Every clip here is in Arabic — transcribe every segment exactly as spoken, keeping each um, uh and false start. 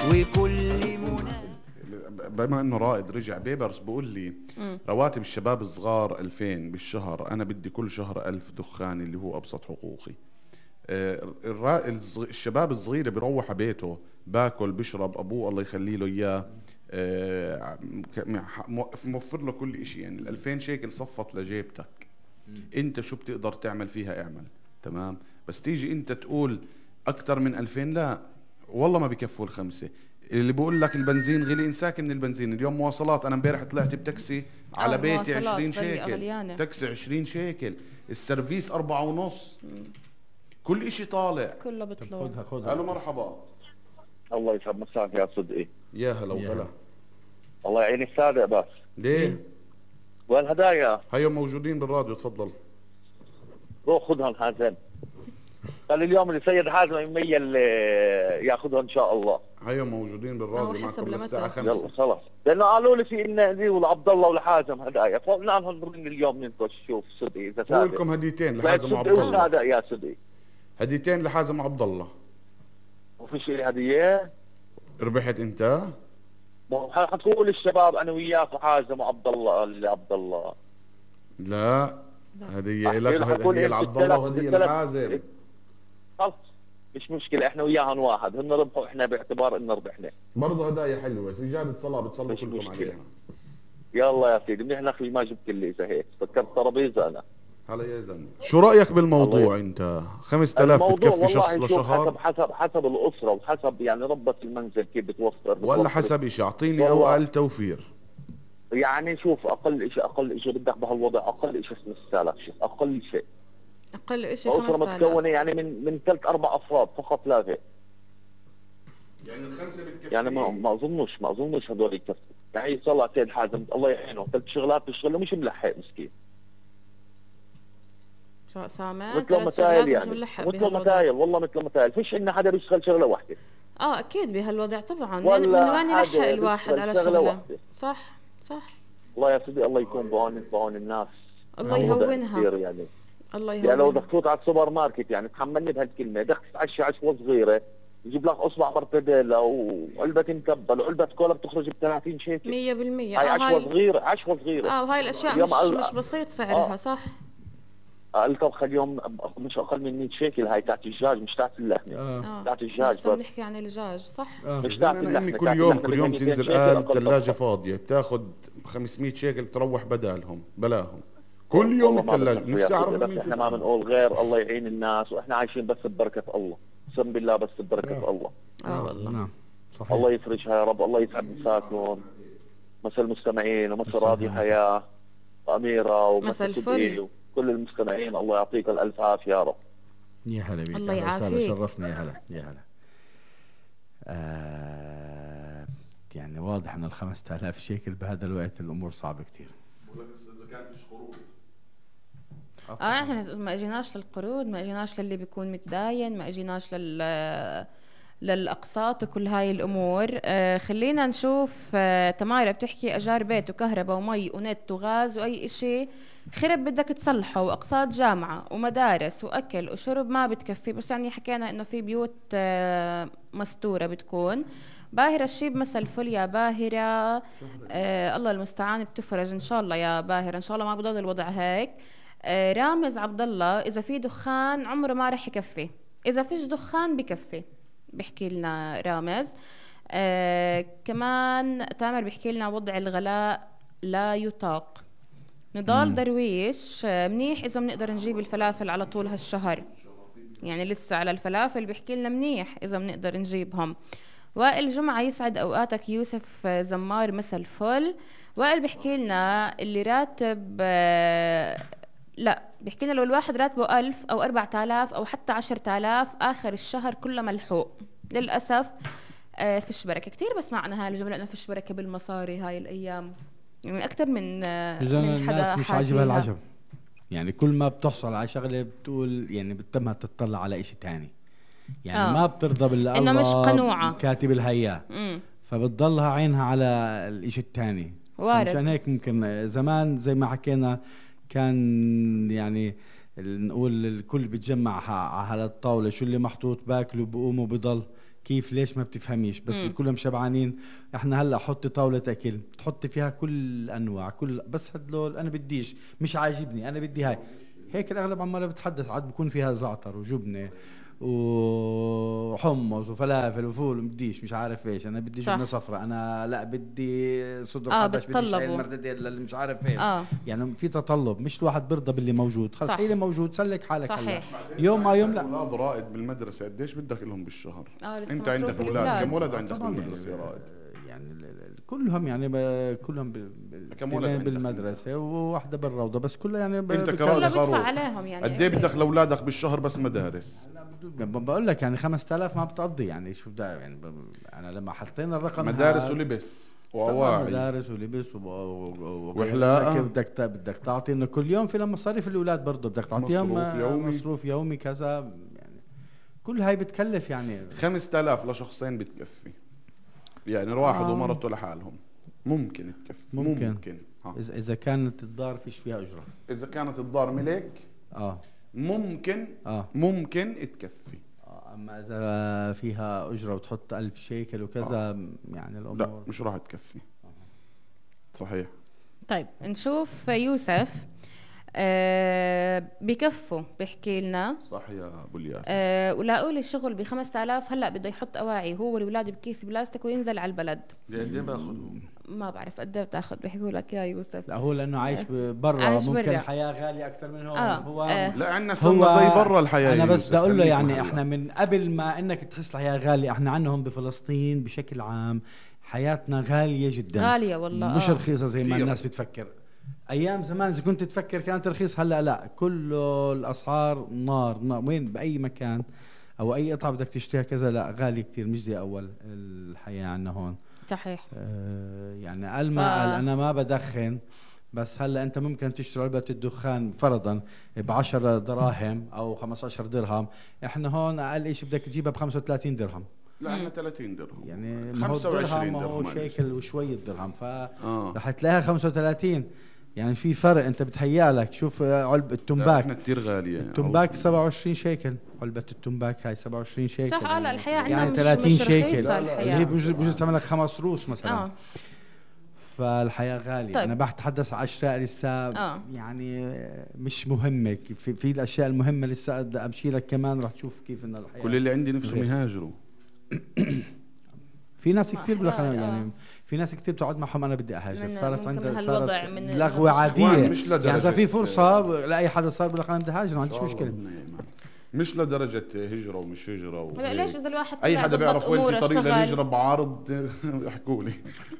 وكل منى. بما انه رائد رجع بيبرس بقول لي مم. رواتب الشباب الصغار ألفين بالشهر، انا بدي كل شهر ألف دخان اللي هو ابسط حقوقي. آه، الرا- الصغ- الشباب الصغير بيروح على بيته باكل بشرب، ابوه الله يخلي له اياه آه، ك- م- موفر له كل اشي. يعني الألفين شيكل صفت لجيبتك، انت شو بتقدر تعمل فيها اعمل. تمام، بس تيجي انت تقول اكتر من ألفين، لا والله ما بكفوا الخمسه. اللي بقول لك البنزين غلي، انساك من البنزين. اليوم مواصلات، انا امبارح طلعت بتاكسي على آه، بيتي المواصلات عشرين غالية شيكل، غليانة. تاكسي عشرين شيكل، السيرفيس أربعة ونص، كل اشي طالع. كله بطلوع. خذها خذها. الو مرحبا. الله يسعد مساك يا صدقي. يا هلا يا وغلا. هلا. الله يعينك صادق بس. ليه؟ والهدايا هيو موجودين بالراديو، تفضل. روح خذهم حازم. قال اليوم اللي سيد حازم يميل ياخذها ان شاء الله. هيو موجودين بالراديو أو حسب معكم لمتى. للساعة يلا خمسة. خلاص، لانه قالوا لي في ان لي ولعبد الله ولحازم هدايا، فقلنا لهم نرن اليوم ننقش شوف صدقي اذا بقول صادق. لكم هديتين لا لحازم عبد صدقي الله. وصادق يا صدقي. هديتين لحازم عبد الله. وفي شيء هديه؟ ربحت انت؟ ما هو حتقول الشباب انا وياك وحازم وعبد الله اللي عبد الله. لا، هدية أحكي لك لك وهدية أقول إيه، لعبد الله قلت لك- وهدية قلت لك- لحازم. خلص مش مشكله، احنا وياهم واحد، هن ربحوا احنا باعتبار ان ربحنا. برضه هدايا حلوة، سجادة صلاة بتصلوا مش كلكم مشكلة. عليها. يلا يا سيدي منيح نخلي ما جبت لي اذا هيك، فكرت ترابيزه انا. هلا يا زلمة، شو رأيك بالموضوع الله انت؟ خمسة آلاف الموضوع بتكفي شخص والله شوف لشهر حسب حسب حسب الاسره وحسب يعني ربة المنزل كيف بتوفر, بتوفر. ولا حسب اشي؟ اعطيني والله. اقل توفير. يعني شوف اقل شيء اقل شيء بدك بهالوضع اقل شيء خمسة آلاف شيء اقل شيء. أقل شيء اسره خمسة آلاف. متكونه يعني من من ثلاث اربع افراد فقط لا غير. يعني الخمسة بتكفي يعني ما ما اظنش ما اظنش هذول يكفوا. يعني صلى سيد حازم الله يعينه ثلاث شغلات بيشتغلوا مش ملحق مسكين. شو سامع؟ مثل ثلاث متايل شغلات مش يعني ملحق مثل بهالوضع. متايل والله مثل متايل، فيش عندنا حدا بيشتغل شغله واحده. اه اكيد بهالوضع طبعا. من, ولا من وين يلحق حاجة الواحد بيشتغل على شغلة شغله؟ واحدة. صح صح. الله يا سيدي الله يكون بعون بعون الناس. الله الوضع يهونها. كثير يعني. الله يعني لو يهونها. بدك تفوت على السوبر ماركت يعني تحملني بهالكلمه، بدك تتعشى عشوه صغيره يجيب لك اصبع مرتديلا وعلبه مكبل وعلبه كولا بتخرج ب ثلاثين شيكل. مية بالمية. هاي اه عشوه هاي صغيره عشوه صغيره. اه وهاي الاشياء اليوم مش قال- مش بسيط سعرها. آه. صح. الطبخه اليوم مش اقل من مية شيكل، هاي تاعت الدجاج مش تاعت اللحمه. اه اه تاعت الدجاج لسه بس. بنحكي عن الدجاج. صح. اه مش تاعت انا اللحمه. امي كل تاعت يوم اللحمة كل يوم بدها تنزل ميتين شيكل قال أقل الثلاجة طبخة. فاضية، بتاخذ خمسمية شيكل بتروح بدالهم بلاهم. كل يوم والله ما الثلاجة. بدنا نفسي يا اعرف سيدي، بس مين احنا ما بتدخل. بنقول غير الله يعين الناس، واحنا عايشين بس ببركه الله. اقسم بالله بس ببركه الله. اه والله. نعم صحيح. الله يفرجها يا رب، الله يسعد مساكم. مسا المستمعين ومسا مسا راضي مسا. حياة وأميرة مسا ومسا الفل. صدقي وكل المستمعين، الله يعطيك الألف عافية يا رب. يا هلا بيك. الله أهلا وسهلا، يعافيك. شرفنا. يا هلا يا هلا. آه يعني واضح ان ال خمسة آلاف شيكل بهذا الوقت الامور صعبه كثير. اه احنا ما اجيناش للقروض، ما اجيناش للي بيكون متداين، ما اجيناش لل للاقساط وكل هاي الامور. آه خلينا نشوف. آه تمارا بتحكي اجار بيت وكهرباء ومي ونت وغاز واي اشي خرب بدك تصلحه، واقساط جامعه ومدارس واكل وشرب ما بتكفي. بس يعني حكينا انه في بيوت آه مستوره بتكون. باهرة الشيب مسا الفل يا باهرة. آه الله المستعان بتفرج ان شاء الله يا باهرة، ان شاء الله ما بضل الوضع هيك. آه رامز عبد الله اذا في دخان عمره ما رح يكفي، اذا فيش دخان بكفي بيحكي لنا رامز. آه كمان تامر بيحكي لنا وضع الغلاء لا يطاق. نضال درويش آه منيح اذا بنقدر نجيب الفلافل على طول هالشهر، يعني لسه على الفلافل بيحكي لنا منيح اذا بنقدر نجيبهم. وائل جمعة يسعد اوقاتك يوسف زمار مسا الفل. وائل بيحكي لنا اللي راتب آه لا بيحكي لنا لو الواحد راتبه ألف أو أربعة آلاف أو حتى عشرة آلاف آخر الشهر كله ملحوق. للأسف آه فيش بركة كتير بسمعنا هاي الجملة إنه فيش بركة بالمصاري هاي الأيام، يعني أكتر من آه اذا من حدا الناس مش حاكيها. عاجبها العجب، يعني كل ما بتحصل على شغله بتقول يعني بتمها تطلع على إشي تاني، يعني آه. ما بترضى بالله إنه مش قنوعة. كاتب الهيا، مم. فبتضلها عينها على الإشي التاني. وارد. مشان هيك ممكن زمان زي ما حكينا كان يعني نقول الكل بيتجمع على الطاولة، شو اللي محطوط باكله بقوم وبضل. كيف ليش ما بتفهميش بس مم. كلهم شبعانين. احنا هلا حطي طاوله اكل تحطي فيها كل انواع كل بس هدول انا بديش مش عاجبني انا بدي هاي هيك الاغلب عماله بتحدث عاد بكون فيها زعتر وجبنه وحمص وفلافل وفول بديش مش عارف ايش انا بدي جبنه صفراء انا لا بدي صدر آه حبش بدي شاي بتطلبوا. المردديلا اللي مش عارف ايش آه. يعني في تطلب مش الواحد برضى باللي موجود خلص صح. هي اللي موجود سلك حالك صحيح. هلا يوم ما يوم لا اولاد رائد بالمدرسه قديش بدك لهم بالشهر؟ آه لسه انت عندك مصروف اولاد الأولاد. كم ولد عندك طبعاً بالمدرسه يا يعني- رائد؟ يعني ال- ال- كلهم يعني ب- كلهم بال- بال- كم ولد اثنين عندك بالمدرسة وواحدة بالروضة بس كلها يعني ب- انت بكل- كرائد كله بدفع خروف عليهم يعني قد ايه أكيد. بدك لاولادك بالشهر بس مدارس؟ ب- بقول لك يعني خمسة آلاف ما بتقضي يعني شو بدي يعني ب- انا لما حطينا الرقم مدارس هذا- ولبس طبعاً واواعي مدارس ولبس و- و- و- وحلاقة. بدك بدك ت- بدك تعطي انه كل يوم في لما مصاريف الاولاد برضه بدك تعطيهم مصروف آه، يومي. مصروف يومي كذا يعني كل هاي بتكلف يعني خمسة آلاف لشخصين بتكفي يعني الواحد آه. ومرته لحالهم ممكن تكفي ممكن. ممكن ها. اذا اذا كانت الدار فيش فيها اجره اذا كانت الدار ملك اه ممكن اه ممكن تكفي. آه، اما اذا فيها اجره وتحط ألف شيكل وكذا يعني الامور لا مش راح تكفي. صحيح. طيب نشوف يوسف آه بكفوا بيحكي لنا صح يا ابو الياس. آه ولاقوا لي الشغل ب خمسة آلاف هلا بده يحط اواعي هو والاولاد بكيس بلاستيك وينزل على البلد. قد ايه باخذهم؟ ما بعرف قد ايه بتاخذ بيحكوا لك يا يوسف. لا هو لانه عايش برا عايش ممكن برا. الحياه غاليه اكثر من هون آه. هو آه. لا عندنا هو صرنا زي برا الحياه انا يا بس يوسف، بدي اقول له خليك يعني محلك. احنا من قبل ما انك تحس الحياه غاليه احنا عنهم بفلسطين بشكل عام حياتنا غاليه جدا غالية والله، مش آه. رخيصه زي ما كتير. الناس بتفكر. ايام زمان اذا كنت تفكر كانت رخيص هلا لا كله الاسعار نار نار وين باي مكان او اي قطعه بدك تشتريها كذا لا غالي كتير مش زي اول الحياه عندنا هون. صحيح. آه يعني قال ما قال انا ما بدخن بس هلا انت ممكن تشتري علبه الدخان فرضا ب عشرة دراهم او خمسة عشر درهم احنا هون اقل شيء بدك تجيبها ب خمسة وثلاثين درهم لا عندنا ثلاثين درهم يعني ما هو خمسة وعشرين الدرهم ما هو درهم شيكل وشويه درهم ف اه رح تلاقيها خمسة وثلاثين يعني في فرق انت بتهيأ لك شوف آه، علبه لا، التمباك احنا كثير غاليه التمباك سبعة وعشرين شيكل علبه التمباك هاي سبعة وعشرين شيكل صح اه لا الحياة عندنا يعني مش ثلاثين مش شيكل رخيصة اللي هي الحياة. بجوز بجوز تعمل لك خمس روس مثلا اه فالحياة غالية. طيب. أنا بتحدث عن أشياء لسه آه. يعني مش مهمة في, في الأشياء المهمة لسه بدي أمشي لك كمان رح تشوف كيف إن الحياة كل اللي عندي نفسهم غير. يهاجروا. في ناس ما كتير أحيانا، بقول آه. يعني في ناس كتير بتقعد معهم أنا بدي أهاجر من- صارت ممكن عندها من هالوضع، صارت من لغوة عادية إخوان، مش لدرجة- يعني إذا في فرصة لأي حدا صار بقول لك أنا بدي أهاجر ما عنديش مشكلة. مش لدرجة هجرة ومش هجرة لا ليش اذا الواحد أي طلع حدا ظبط بيعرف وين في أموره، طريق اشتغل. للهجرة بعارض احكوا لي.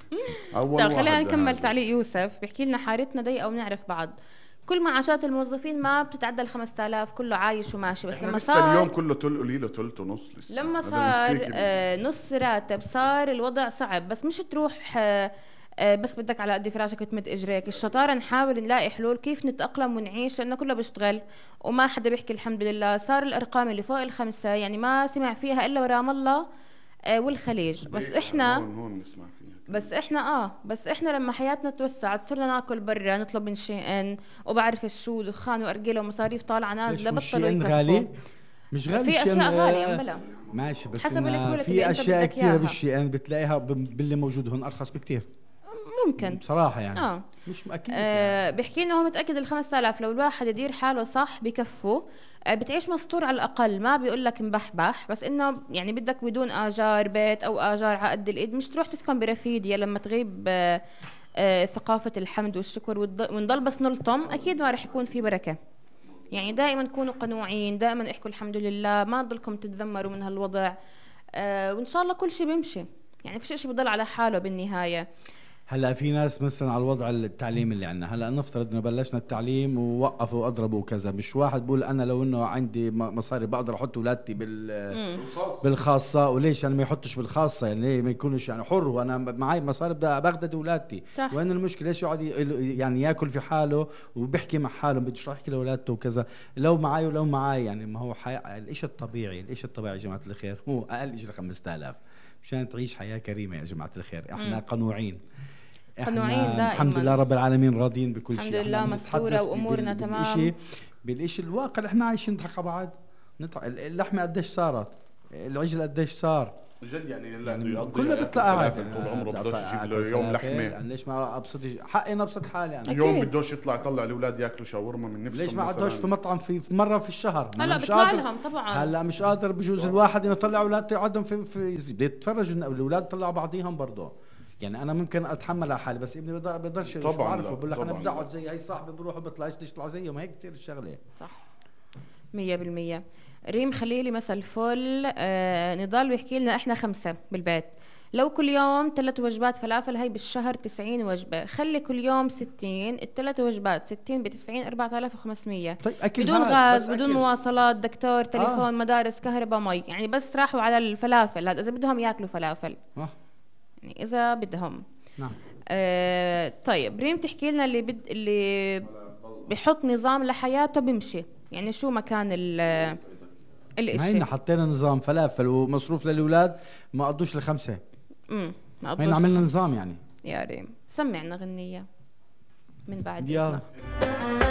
أول طيب خلينا واحد نكمل هذا. تعليق يوسف بيحكي لنا حارتنا ضيقه وبنعرف بعض كل معاشات الموظفين ما بتتعدى ال خمسة آلاف كله عايش وماشي بس احنا لما لسه صار اليوم كله تل قليله تلت ونص لسه لما هذا صار نسيك. آه نص راتب صار الوضع صعب بس مش تروح آه آه بس بدك على قد فراشك وتمد اجريك الشطاره نحاول نلاقي حلول كيف نتاقلم ونعيش لانه كله بيشتغل وما حدا بيحكي الحمد لله صار الارقام اللي فوق الخمسه يعني ما سمع فيها الا ورام الله آه والخليج بس هيك احنا هون هون نسمع فيها. بس احنا اه بس احنا لما حياتنا توسعت صرنا ناكل برا نطلب من شيئين وبعرف شو دخان وارجيله ومصاريف طالعه نازله ليش مش بطلوا شيئين يكفوا غالي؟ مش غالي في الشيئين، اشياء غاليه آه، ام بلا ماشي بس حسب إنها الكواليتي اللي في أنت اشياء بدك كثيره إياها. بالشيئين بتلاقيها ب- باللي موجود هون ارخص بكثير ممكن بصراحه يعني اه مش اكيد يعني. آه بيحكي لنا هو متاكد ال خمسة آلاف لو الواحد يدير حاله صح بكفوا آه بتعيش مستور على الاقل ما بيقول لك مبحبح بس انه يعني بدك بدون اجار بيت او اجار على قد الايد مش تروح تسكن برفيديا لما تغيب آه آه ثقافه الحمد والشكر والض- ونضل بس نلطم اكيد ما رح يكون في بركه يعني دائما كونوا قنوعين دائما احكوا الحمد لله ما تضلكم تتذمروا من هالوضع آه وان شاء الله كل شيء بيمشي يعني في شيء بضل على حاله بالنهايه هلا في ناس مثلا على الوضع التعليم اللي عندنا هلا نفترض انه بلشنا التعليم ووقفوا واضربوا وكذا مش واحد بقول انا لو انه عندي م- مصاري بقدر احط اولادتي بال بالخاصه وليش انا ما يحطش بالخاصه يعني ليه ما يكونش يعني حر وانا معي مصاري بدي بغدد اولادتي صح. وين المشكله ليش يقعد ي- يعني ياكل في حاله وبيحكي مع حاله بدوش راح يحكي لاولاده وكذا لو معي ولو معي يعني ما هو حي... الشيء الطبيعي الشيء الطبيعي يا جماعه الخير هو اقل شيء خمسة آلاف مشان تعيش حياه كريمه يا جماعه الخير احنا مم. قنوعين قنوعين إحنا دائماً. الحمد لله رب العالمين راضيين بكل شيء الحمد لله إحنا مستورة بنتحدث وأمورنا بال- تمام. بالإشي بالإشي الواقع اللي احنا عايشين نضحك على بعض نضحك اللحمه قديش صارت العجل قديش صار جد يعني لا يعني بده يقضي كله حياته بيطلع قاعد فلافل طول عمره، بدي بدوش أطلع يجيب آكل له يوم فلافل. لحمه. يعني ليش ما ابسط حقي نبسط حالي يعني. يوم أكيد. بدوش يطلع يطلع الاولاد ياكلوا شاورما من نفسهم. ليش ما مثلاً. عدوش في مطعم في في مره في الشهر؟ ما هلا أنا مش بيطلع قادر. لهم طبعا. هلا مش قادر بجوز الواحد انه يطلع اولاد يقعدهم في في بده يتفرج إن الاولاد يطلعوا بعضيهم برضه. يعني انا ممكن اتحمل على حالي بس ابني بيقدر بيقدرش. طبعاً شو بعرفه لا، بقول لك انا طبعاً بدي اقعد لا. زي هي صاحبي بروح وبيطلع يطلع زيه، ما هيك تصير الشغله. صح مية بالمية. ريم خليلي مساء الفل. آه نضال بيحكي لنا احنا خمسة بالبيت، لو كل يوم ثلاث وجبات فلافل هي بالشهر تسعين وجبة، خلي كل يوم ستين، الثلاث وجبات ستين بتسعين أربعة آلاف وخمسمية. طيب أكل بدون هاد، غاز بس بدون أكل. مواصلات دكتور تليفون آه. مدارس كهرباء مي، يعني بس راحوا على الفلافل هذا إذا بدهم ياكلوا فلافل، آه. يعني إذا بدهم. نعم. آه طيب ريم تحكي لنا اللي بد اللي بحط نظام لحياته بمشي، يعني شو مكان ال الاشي؟ هينا حطينا نظام فلافل ومصروف للاولاد ما قضوش الخمسه. امم ما هينا عملنا نظام يعني. يا ريم سمعنا غنية من بعد يلا إذنك.